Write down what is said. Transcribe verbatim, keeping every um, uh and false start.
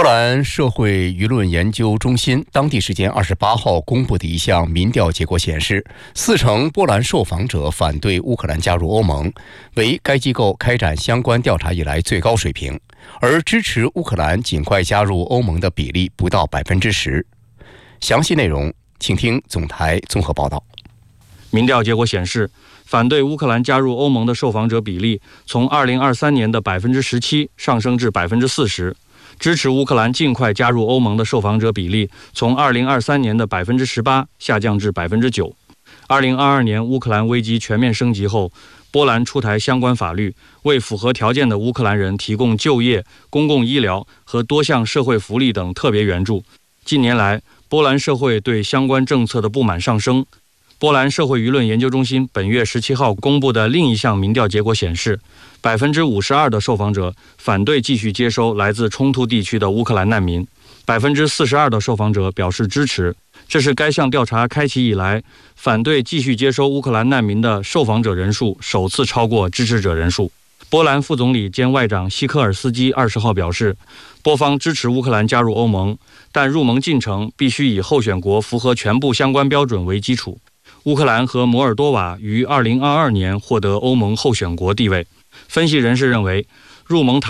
波兰社会舆论研究中心当地时间二十八号公布的一项民调结果显示，四成波兰受访者反对乌克兰加入欧盟，为该机构开展相关调查以来最高水平。而支持乌克兰尽快加入欧盟的比例不到百分之十。详细内容，请听总台综合报道。 民调结果显示，反对乌克兰加入欧盟的受访者比例从二零二三年的百分之十七上升至百分之四十。支持乌克兰尽快加入欧盟的受访者比例从二零二三年的百分之十八下降至百分之九。二零二二年乌克兰危机全面升级后，波兰出台相关法律，为符合条件的乌克兰人提供就业、公共医疗和多项社会福利等特别援助。近年来，波兰社会对相关政策的不满上升。波兰社会舆论研究中心本月十七号公布的另一项民调结果显示，百分之五十二的受访者反对继续接收来自冲突地区的乌克兰难民，百分之四十二的受访者表示支持。这是该项调查开启以来，反对继续接收乌克兰难民的受访者人数首次超过支持者人数。波兰副总理兼外长希科尔斯基二十号表示，波方支持乌克兰加入欧盟，但入盟进程必须以候选国符合全部相关标准为基础。乌克兰和摩尔多瓦于二零二二年获得欧盟候选国地位。分析人士认为，入盟谈